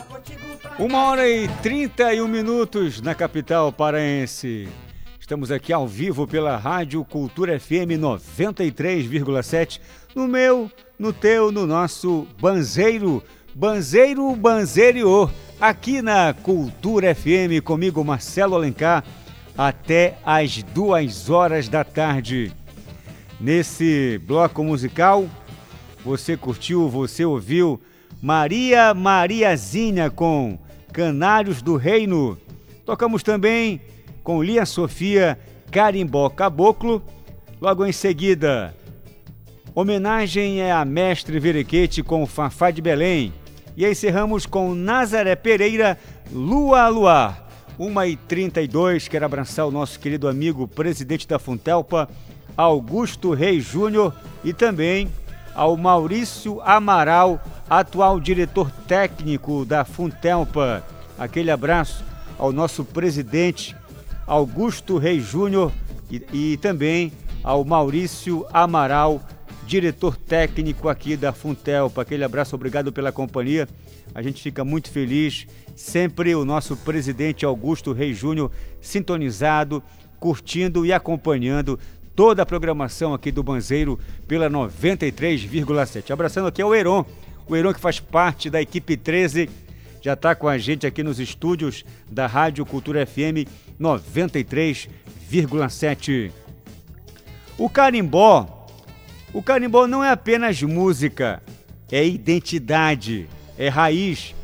1h31 na capital paraense. Estamos aqui ao vivo pela Rádio Cultura FM 93,7, no meu, no teu, no nosso Banzeiro, Banzeiro, aqui na Cultura FM, comigo Marcelo Alencar, até às 2 da tarde. Nesse bloco musical, você curtiu, você ouviu Mariazinha com Canários do Reino. Tocamos também com Lia Sofia, Carimbó Caboclo. Logo em seguida, homenagem a Mestre Verequete com Fafá de Belém. E encerramos com Nazaré Pereira, Lua a Luar. 1h32, quero abraçar o nosso querido amigo, presidente da Funtelpa, Augusto Reis Júnior, e também ao Maurício Amaral, atual diretor técnico da Funtelpa. Aquele abraço ao nosso presidente Augusto Reis Júnior e também ao Maurício Amaral, diretor técnico aqui da Funtelpa. Aquele abraço, obrigado pela companhia. A gente fica muito feliz, sempre o nosso presidente Augusto Reis Júnior sintonizado, curtindo e acompanhando toda a programação aqui do Banzeiro pela 93,7. Abraçando aqui ao Heron, o Heron que faz parte da equipe 13, já está com a gente aqui nos estúdios da Rádio Cultura FM 93,7. O carimbó não é apenas música, é identidade, é raiz,